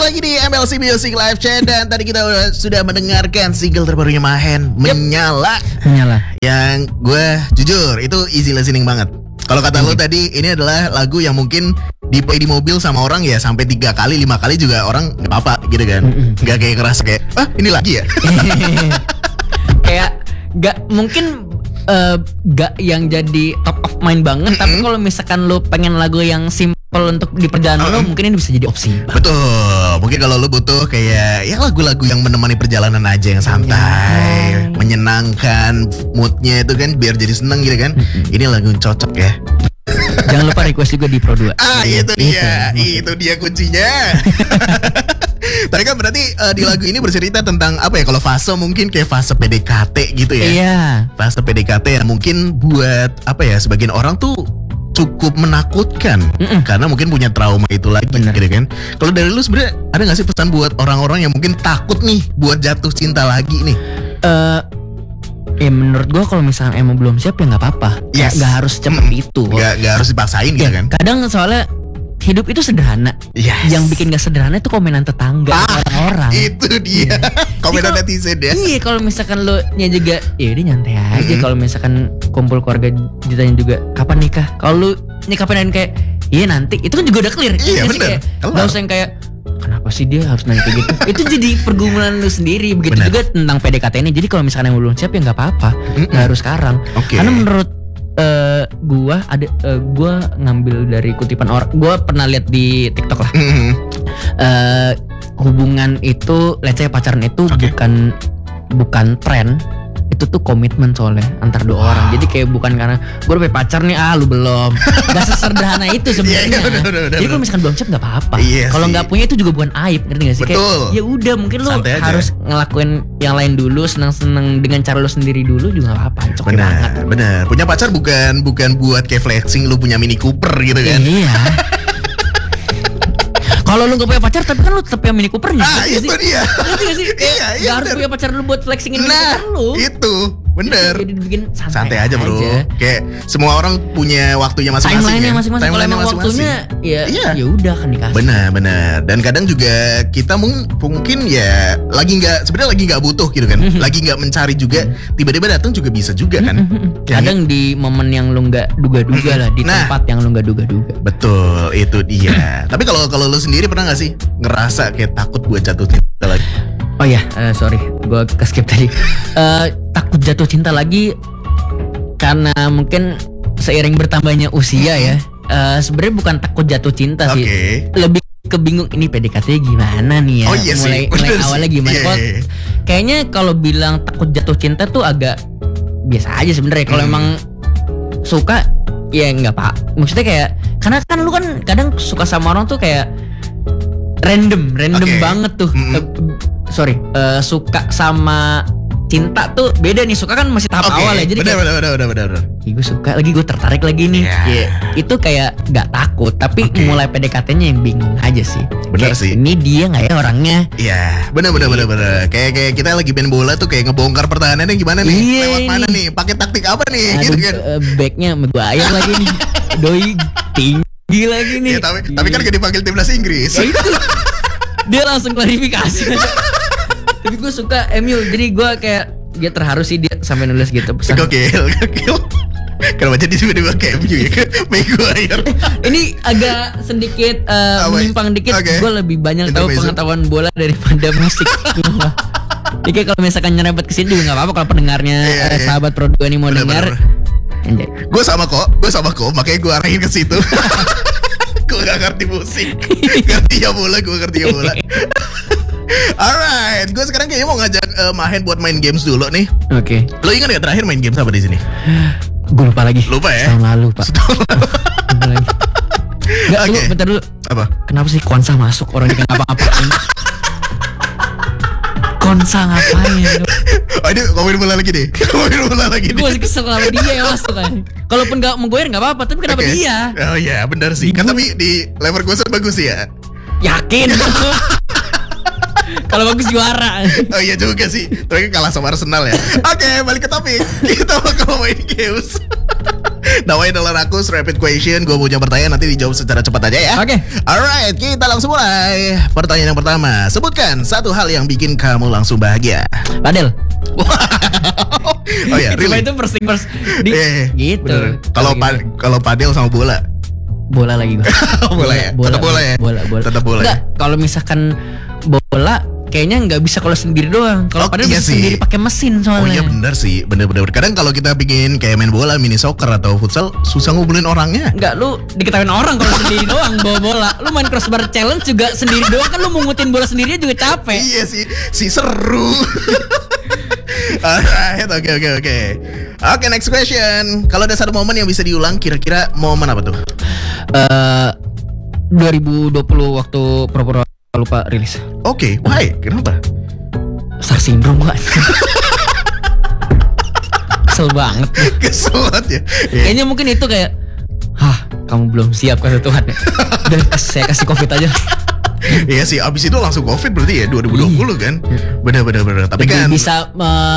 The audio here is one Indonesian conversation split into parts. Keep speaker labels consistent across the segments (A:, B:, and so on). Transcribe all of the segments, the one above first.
A: lagi di MLC Music Live Chat. Dan tadi kita sudah mendengarkan single terbarunya Mahen, Menyala. Yang gue jujur itu easy listening banget. Kalau kata lo tadi, ini adalah lagu yang mungkin di play di mobil sama orang ya sampai 3 kali 5 kali juga orang nggak apa-apa gitu kan. Nggak kayak keras kayak ini lagi ya.
B: Kayak nggak mungkin gak yang jadi top of mind banget, tapi kalau misalkan lo pengen lagu yang simple untuk di perjalanan lo, mungkin ini bisa jadi opsi.
A: Betul, mungkin kalau lo butuh kayak ya lagu-lagu yang menemani perjalanan aja yang santai, menyenangkan, moodnya itu kan biar jadi seneng gitu kan. Ini lagu yang cocok ya.
B: Jangan lupa request juga di Pro 2.
A: Itu dia kuncinya. Tadi kan berarti di lagu ini bercerita tentang apa ya? Kalau fase mungkin kayak fase PDKT gitu ya.
B: Iya.
A: Fase PDKT yang mungkin buat apa ya? Sebagian orang tuh cukup menakutkan karena mungkin punya trauma itu lagi.
B: Bener.
A: Gitu kan. Kalau dari lu sebenarnya ada nggak sih pesan buat orang-orang yang mungkin takut nih buat jatuh cinta lagi nih?
B: Ya menurut gue kalau misalnya emang belum siap ya nggak apa-apa.
A: Yes.
B: Gak harus cepet itu.
A: Gak harus dipaksain gitu kan.
B: Kadang soalnya hidup itu sederhana.
A: Yes.
B: Yang bikin gak sederhana itu komenan tetangga orang-orang.
A: Itu dia. Komenan netizen ya.
B: Iya, kalau misalkan lo nya juga ya udah nyantai aja. Kalau misalkan kumpul keluarga ditanya juga kapan nikah. Kalau lu kapan kayak iya nanti, itu kan juga udah clear.
A: Iya benar.
B: Gak usah yang kayak kenapa sih dia harus nanya kayak gitu. Itu jadi pergumulan lu sendiri. Begitu juga tentang PDKT ini. Jadi kalau misalkan yang belum siap ya nggak apa-apa. Nggak harus sekarang. Karena menurut gua ngambil dari kutipan orang. Gua pernah lihat di TikTok lah. Hubungan itu, let's say pacaran itu bukan tren. Itu tuh komitmen soalnya antar dua orang. Jadi kayak bukan karena gue udah punya pacar nih, lu belum. Gak sesederhana itu sebenarnya. Jadi kalau misalkan belum siap nggak apa-apa. Kalau nggak punya itu juga bukan aib, ngerti gak sih?
A: Betul.
B: Kayak ya udah mungkin lu harus ngelakuin yang lain dulu, senang-senang dengan cara lu sendiri dulu juga nggak apa-apa.
A: Benar. Punya pacar bukan buat kayak flexing lu punya Mini Cooper gitu kan?
B: Iya. Kalau lu gak punya pacar tapi kan lu tetap punya Mini Coopernya.
A: Itu dia.
B: Ngerti gak sih? Gak harus punya pacar lu buat flexingin Mini Cooper lu.
A: Itu bener.
B: Jadi dibikin
A: santai aja bro. Kayak semua orang punya waktunya masing-masing.
B: Timeline-nya masing-masing. Kalau emang waktunya ya udah kan dikasih.
A: Benar. Dan kadang juga kita mungkin ya sebenarnya lagi nggak butuh gitu kan. Lagi nggak mencari juga. Tiba-tiba datang juga bisa juga kan.
B: Kadang di momen yang lu nggak duga-duga lah, di tempat yang lu nggak duga-duga.
A: Betul, itu dia. Tapi kalau lu sendiri pernah nggak sih ngerasa kayak takut buat jatuh cinta lagi?
B: Oh ya, sorry, gue skip tadi. Takut jatuh cinta lagi karena mungkin seiring bertambahnya usia ya. Sebenarnya bukan takut jatuh cinta sih, lebih kebingung ini PDKT gimana nih ya. Mulai awalnya gimana? Kayaknya kalau bilang takut jatuh cinta tuh agak biasa aja sebenarnya. Kalau emang suka ya nggak pak. Maksudnya kayak karena kan lu kan kadang suka sama orang tuh kayak random banget tuh. Suka sama cinta tuh beda nih. Suka kan masih tahap awal ya. Jadi
A: bener.
B: Gue suka lagi, gue tertarik lagi nih. Itu kayak gak takut, tapi mulai PDKT-nya yang bingung aja sih.
A: Bener
B: kayak,
A: sih.
B: Ini dia gak ya orangnya?
A: Iya, bener. Kayak kita lagi main bola tuh kayak ngebongkar pertahanannya gimana nih? Lewat mana nih? Pakai taktik apa nih?
B: Aduh,
A: gitu kan.
B: Backnya Maguire lagi nih. Doi tinggi lagi nih.
A: Tapi kan gak dipanggil timnas Inggris.
B: Ya itu. Dia langsung klarifikasi. Tapi gue suka MU, jadi gue kayak dia terharu sih dia sampai nulis gitu pesan.
A: Gokil. Kenapa jadi tiba-tiba kayak MU ya? Maguire.
B: Ini agak sedikit menyimpang dikit. Gue lebih banyak tahu pengetahuan bola daripada musik. Jadi kayak kalau misalkan nyerempet kesini juga nggak apa-apa kalau pendengarnya sahabat Pro 2 ini mau dengar.
A: Gue sama kok, makanya gue arahin ke situ. Gue gak ngerti musik, ngerti ya bola. Alright, gue sekarang kayaknya mau ngajak Mahen buat main games dulu nih.
B: Oke.
A: Lo ingat gak terakhir main games apa di sini?
B: Gue lupa lagi.
A: Lupa ya?
B: Tahun lalu pak. Lupa lagi. Enggak, bentar dulu.
A: Apa?
B: Kenapa sih Konsa masuk orang yang ngapa-ngapain? Konsa ngapain?
A: Oh ini ngomongin bola lagi nih.
B: Gue masih kesel sama dia yang masuk kan. Kalaupun gak Maguire gak apa-apa, tapi kenapa dia?
A: Oh iya benar sih. Kan tapi di Leverkusen bagus ya.
B: Yakin? Kalau bagus juara.
A: Oh iya juga sih. Tapi kalah sama Arsenal ya. Oke, balik ke topik. Kita bakal main games. Namanya adalah Rakus Rapid Question. Gue punya pertanyaan, nanti dijawab secara cepat aja ya.
B: Oke.
A: Alright, kita langsung mulai. Pertanyaan yang pertama, sebutkan satu hal yang bikin kamu langsung bahagia.
B: Padel.
A: Oh ya,
B: Cuma
A: really?
B: itu first gitu.
A: Bener. Kalau padel sama bola.
B: Bola lagi gue.
A: Bola ya? Tetap bola ya?
B: Bola.
A: Tetap bola ya?
B: Enggak, kalau misalkan bola kayaknya nggak bisa kalau sendiri doang. Kalau padel
A: iya
B: bisa
A: sih.
B: sendiri pakai mesin
A: Oh iya
B: soalnya.
A: bener sih, bener. Kadang kalau kita bikin kayak main bola, mini soccer atau futsal, susah ngumpulin orangnya.
B: Enggak, lu diketawain orang kalau sendiri doang bawa bola. Lu main crossbar challenge juga sendiri doang kan, lu mungutin bola sendiri juga capek.
A: Iya sih seru. Alright, oke. Oke, next question. Kalau ada satu momen yang bisa diulang, kira-kira momen apa tuh?
B: 2020 waktu Pro lupa rilis.
A: Oke, why? Kenapa?
B: Star syndrome gua. Kesel banget.
A: Kesel banget ya.
B: Kayaknya mungkin itu kayak, kamu belum siap kata Tuhan ya. Udah saya kasih COVID aja.
A: Iya sih, abis itu langsung COVID berarti ya 2020 kan. Bener. Tapi
B: Lebih
A: kan
B: bisa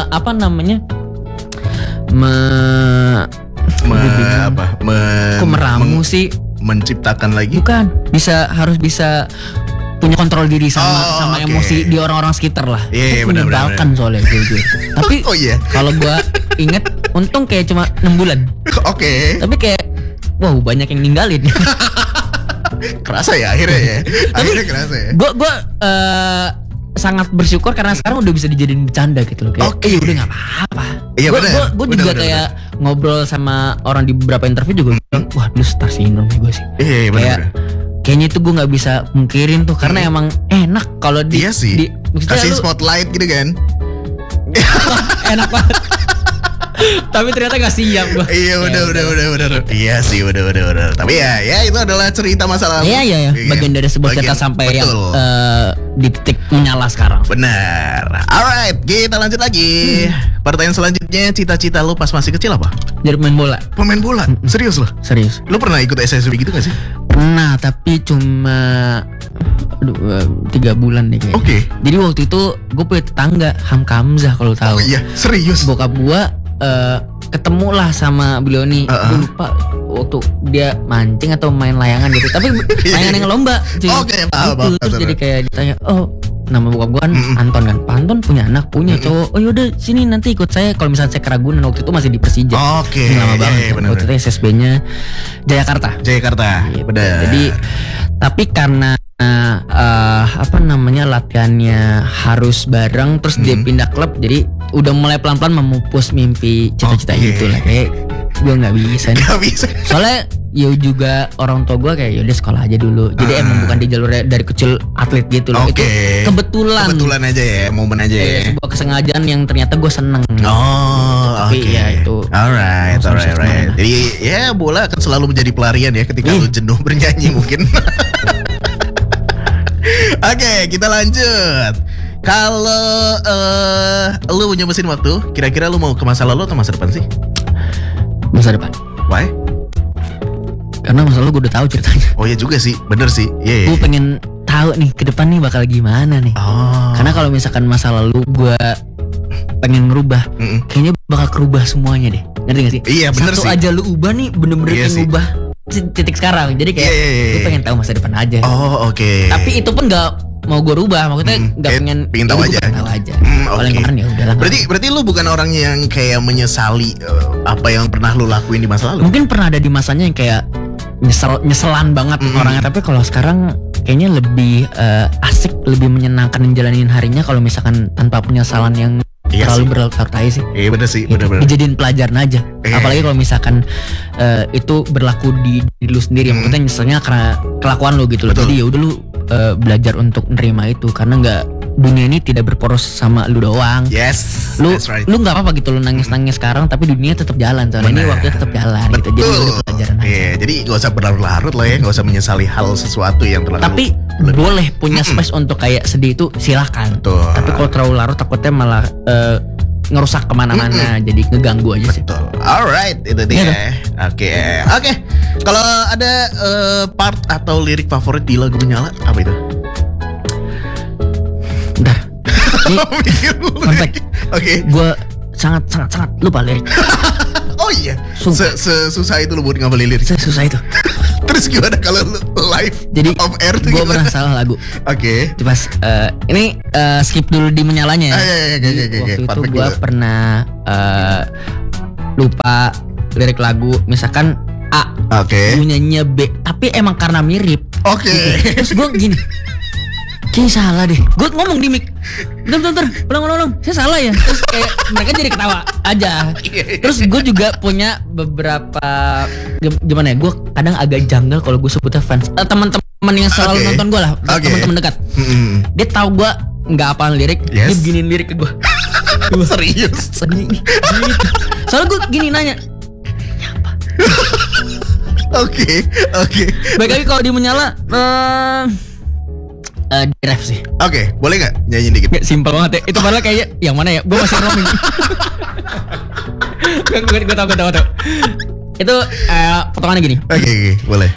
B: kok meramu sih?
A: Menciptakan lagi.
B: Bukan, harus bisa punya kontrol diri sama
A: oke.
B: emosi di orang-orang sekitar lah.
A: Iya,
B: Itu
A: benar.
B: menyebalkan soalnya jujur. Tapi
A: Oh iya.
B: kalau gua inget, untung kayak cuma 6 bulan.
A: Oke.
B: Tapi kayak wow, banyak yang ninggalin.
A: Kerasa ya akhirnya ya. Akhirnya kerasa ya.
B: Gue sangat bersyukur karena sekarang udah bisa dijadiin bercanda gitu loh. Kayak,
A: Oke.
B: udah nggak apa-apa.
A: Iya, benar.
B: Gue juga
A: Benar.
B: kayak ngobrol sama orang di beberapa interview juga bilang, wah dulu star syndrome gue sih.
A: Iya, benar.
B: Kayaknya itu gue nggak bisa mungkirin tuh karena emang enak kalau
A: Iya sih.
B: maksudnya
A: Kasih
B: lu
A: spotlight gitu kan.
B: enak banget. Tapi ternyata gak siap gue.
A: Iya bener. Iya sih bener. Tapi ya itu adalah cerita masa lalu.
B: Iya. Bagian dari sebuah cerita sampai yang di titik menyala sekarang.
A: Benar. Alright, kita lanjut lagi. Pertanyaan selanjutnya, cita-cita lu pas masih kecil apa?
B: Jadi main bola.
A: Pemain bola. Serius loh?
B: Serius.
A: Lu pernah ikut SSB gitu gak sih?
B: Pernah, tapi cuma 3 bulan deh kayaknya.
A: Oke.
B: Jadi waktu itu gue punya tetangga Hamka Hamzah kalau tahu.
A: Oh iya, serius.
B: Bokap gue ketemu lah sama beliau nih. Gue lupa waktu dia mancing atau main layangan gitu. Tapi layangan yang lomba. Cuy.
A: Oke, paham.
B: Terus jadi kayak ditanya, nama bokap gue kan Anton kan. Pak Anton punya anak, punya cowok. Oh yaudah sini nanti ikut saya. Kalau misalnya saya ke Ragunan, waktu itu masih di Persija.
A: Oke.
B: Ini lama banget.
A: Iya, bener.
B: Waktu itu SSB-nya Jayakarta.
A: Benar.
B: Jadi tapi karena latihannya harus bareng, terus dia pindah klub, jadi udah mulai pelan-pelan memupus mimpi cita-cita itu lah. Kayak gue nggak bisa nih.
A: Gak bisa.
B: Soalnya ya juga orang tua gue kayak yaudah sekolah aja dulu. Jadi emang bukan di jalurnya dari kecil atlet gitu loh. Itu
A: Kebetulan aja ya, momen aja ya.
B: Sebuah kesengajaan yang ternyata gue seneng.
A: Oke.
B: Ya itu.
A: Alright. Jadi ya bola akan selalu menjadi pelarian ya ketika lu jenuh bernyanyi mungkin. Oke, kita lanjut. Kalau lu punya mesin waktu, kira-kira lu mau ke masa lalu atau masa depan sih?
B: Masa depan.
A: Why?
B: Karena masa lalu gue udah tahu ceritanya.
A: Oh iya juga sih, bener sih. Iya.
B: Gue pengen tahu nih ke depan nih bakal gimana nih. Karena kalau misalkan masa lalu gue pengen ngerubah, kayaknya bakal kerubah semuanya deh. Ngerti gak sih?
A: Iya bener
B: sih. Satu
A: sih.
B: aja lu ubah nih bener-bener
A: Iya
B: yang
A: sih.
B: ngubah titik sekarang. Jadi kayak gue pengen tahu masa depan aja.
A: Oh oke.
B: Tapi itu pun gak mau gue rubah, maksudnya gak pengen
A: tahu aja.
B: Tahu aja.
A: Oke.
B: Kalau yang kemarin ya udahlah.
A: Berarti lu bukan orang yang kayak menyesali apa yang pernah lu lakuin di masa lalu?
B: Mungkin pernah ada di masanya yang kayak nyeselan banget orangnya, tapi kalau sekarang kayaknya lebih asik, lebih menyenangkan menjalanin harinya kalau misalkan tanpa penyesalan yang terlalu berlarut-larut sih.
A: Iya bener sih,
B: Gitu.
A: bener.
B: Dijadiin pelajaran aja. Apalagi kalau misalkan itu berlaku di lu sendiri, maksudnya nyeselnya karena kelakuan lu gitu loh.
A: Betul.
B: Jadi ya udah lu belajar untuk menerima itu, karena nggak, dunia ini tidak berporos sama lu doang.
A: Yes,
B: Lu
A: that's right.
B: lu nggak apa-apa gitu, lu nangis-nangis sekarang, tapi dunia tetap jalan. Soalnya ini waktunya tetap jalan gitu. Jadi udah pelajaran aja.
A: Iya, jadi gak usah berlarut-larut lah ya, gak usah menyesali hal sesuatu yang terlalu.
B: Tapi boleh punya space untuk kayak sedih itu silahkan.
A: Betul.
B: Tapi kalau terlalu larut takutnya malah ngerusak kemana-mana, jadi ngeganggu aja sih.
A: Betul. Alright, itu dia. Oke. Kalau ada part atau lirik favorit di lagu Menyala, apa itu?
B: Bentar. Ini
A: Mikir dulu
B: fun
A: deh.
B: fact.
A: Oke.
B: gue sangat lupa lirik.
A: Oh Oh iya.
B: Sumpah.
A: Susah itu lo buat ngapalin lirik.
B: Susah itu.
A: Terus gimana kalau lu live
B: Jadi
A: off air tuh
B: gue
A: gimana?
B: pernah salah lagu.
A: Oke.
B: Pas ini skip dulu di menyalanya ya.
A: Oke.
B: Waktu itu
A: Perfect
B: gue
A: juga.
B: pernah lupa lirik lagu, misalkan A,
A: Oke.
B: bunyinya B, tapi emang karena mirip.
A: Oke.
B: Terus gue gini, kayaknya salah deh. Gue ngomong di mic, bentar, ulang, saya salah ya. Terus kayak mereka jadi ketawa aja. Terus gue juga punya beberapa gimana ya? Gue kadang agak janggal kalau gue sebutnya fans. Teman-teman yang selalu
A: Oke.
B: nonton gue lah,
A: Oke.
B: teman-teman dekat. Dia tahu gue nggak hafal lirik, dia
A: Yes.
B: beginiin lirik ke gue.
A: Serius.
B: Sedih. Soalnya gue gini nanya.
A: Oke.
B: Baik lagi kalau di menyala, di ref sih.
A: Oke, boleh nggak nyanyi dikit?
B: Gak simpel banget ya. Itu padahal kayaknya yang mana ya? Gue masih roaming. Gue tahu. Itu potongannya gini.
A: Oke, boleh.